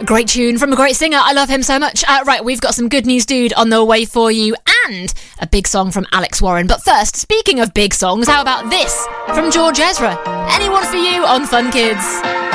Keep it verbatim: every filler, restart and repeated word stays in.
Great tune from a great singer. I love him so much. Uh, right, we've got some Good News Dude on the way for you and a big song from Alex Warren. But first, speaking of big songs, how about this from George Ezra? Anyone for you on Fun Kids?